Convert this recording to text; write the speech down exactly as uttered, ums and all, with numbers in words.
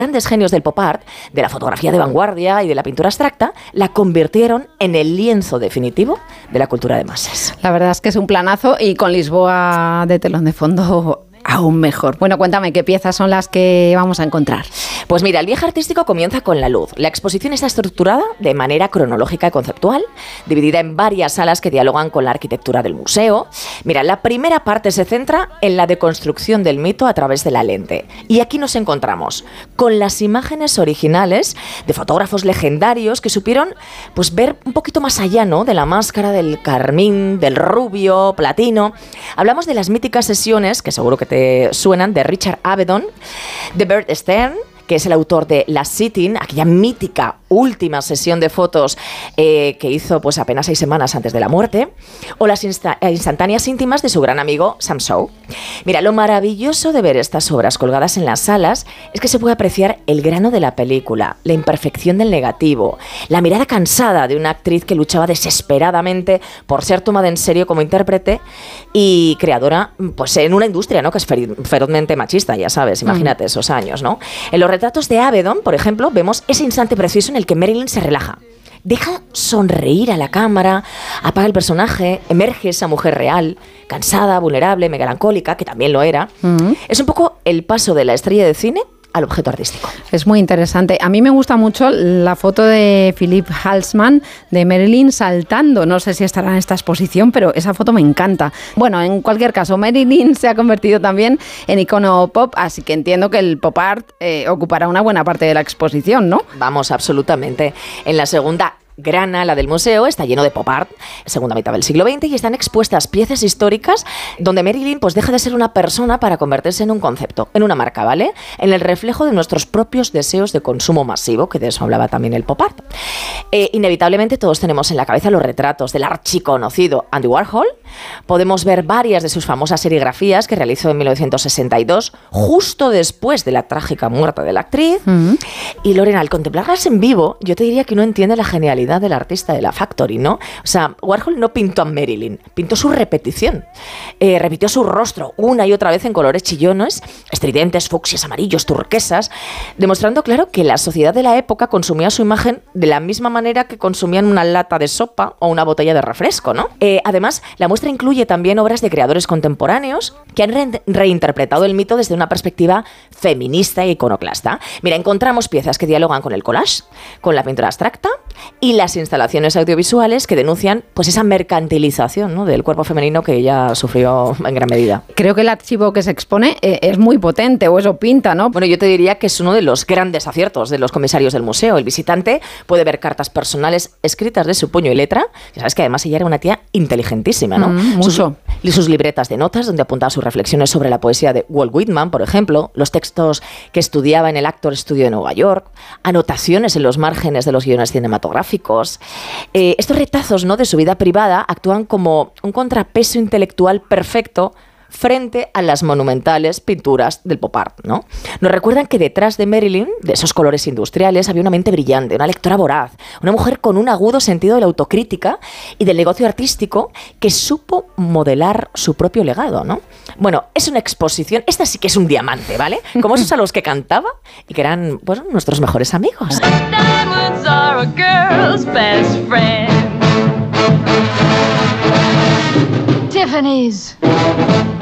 grandes genios del pop art, de la fotografía de vanguardia y de la pintura abstracta, la convirtieron en el lienzo definitivo de la cultura de masas. La verdad es que es un planazo y con Lisboa de telón de fondo aún mejor. Bueno, cuéntame, ¿qué piezas son las que vamos a encontrar? Pues mira, el viaje artístico comienza con la luz. La exposición está estructurada de manera cronológica y conceptual, dividida en varias salas que dialogan con la arquitectura del museo. Mira, la primera parte se centra en la deconstrucción del mito a través de la lente. Y aquí nos encontramos con las imágenes originales de fotógrafos legendarios que supieron pues, ver un poquito más allá, ¿no?, de la máscara, del carmín, del rubio, platino. Hablamos de las míticas sesiones, que seguro que te suenan, de Richard Avedon, de Bert Stern, que es el autor de La Sitting, aquella mítica última sesión de fotos eh, que hizo pues apenas seis semanas antes de la muerte, o las insta- instantáneas íntimas de su gran amigo Sam Shaw. Mira, lo maravilloso de ver estas obras colgadas en las salas es que se puede apreciar el grano de la película, la imperfección del negativo, la mirada cansada de una actriz que luchaba desesperadamente por ser tomada en serio como intérprete y creadora pues en una industria, ¿no?, que es fer- ferozmente machista, ya sabes, imagínate mm. esos años, ¿no? En los retratos de Avedon, por ejemplo, vemos ese instante preciso en el que Marilyn se relaja. Deja sonreír a la cámara, apaga el personaje, emerge esa mujer real, cansada, vulnerable, melancólica, que también lo era. Uh-huh. Es un poco el paso de la estrella de cine al objeto artístico. Es muy interesante. A mí me gusta mucho la foto de Philip Halsman de Marilyn saltando. No sé si estará en esta exposición, pero esa foto me encanta. Bueno, en cualquier caso, Marilyn se ha convertido también en icono pop, así que entiendo que el pop art eh, ocupará una buena parte de la exposición, ¿no? Vamos, absolutamente. En la segunda gran ala del museo está lleno de pop art, segunda mitad del siglo veinte, y están expuestas piezas históricas donde Marilyn pues deja de ser una persona para convertirse en un concepto, en una marca, ¿vale? En el reflejo de nuestros propios deseos de consumo masivo, que de eso hablaba también el pop art. Eh, inevitablemente todos tenemos en la cabeza los retratos del archiconocido Andy Warhol. Podemos ver varias de sus famosas serigrafías que realizó en mil novecientos sesenta y dos, justo después de la trágica muerte de la actriz. Uh-huh. Y Lorena, al contemplarlas en vivo, yo te diría que no entiende la genialidad del artista de la Factory, ¿no? O sea, Warhol no pintó a Marilyn, pintó su repetición. Eh, repitió su rostro una y otra vez en colores chillones, estridentes, fucsias, amarillos, turquesas, demostrando, claro, que la sociedad de la época consumía su imagen de la misma manera que consumían una lata de sopa o una botella de refresco, ¿no? Eh, además, la muestra incluye también obras de creadores contemporáneos que han re- reinterpretado el mito desde una perspectiva feminista e iconoclasta. Mira, encontramos piezas que dialogan con el collage, con la pintura abstracta y las instalaciones audiovisuales que denuncian pues esa mercantilización, ¿no?, del cuerpo femenino que ella sufrió en gran medida. Creo que el archivo que se expone eh, es muy potente, o eso pinta, ¿no? Bueno, yo te diría que es uno de los grandes aciertos de los comisarios del museo. El visitante puede ver cartas personales escritas de su puño y letra. Ya sabes que además ella era una tía inteligentísima, ¿no? Mm, mucho. Sus, sus libretas de notas donde apuntaba sus reflexiones sobre la poesía de Walt Whitman, por ejemplo, los textos que estudiaba en el Actors Studio de Nueva York, anotaciones en los márgenes de los guiones cinematográficos. Eh, estos retazos, ¿no?, de su vida privada actúan como un contrapeso intelectual perfecto frente a las monumentales pinturas del pop art, ¿no? Nos recuerdan que detrás de Marilyn, de esos colores industriales, había una mente brillante, una lectora voraz, una mujer con un agudo sentido de la autocrítica y del negocio artístico que supo modelar su propio legado, ¿no? Bueno, es una exposición, esta sí que es un diamante, ¿vale? Como esos a los que cantaba y que eran, bueno, nuestros mejores amigos. Diamonds are a girl's best friend. Tiffany's.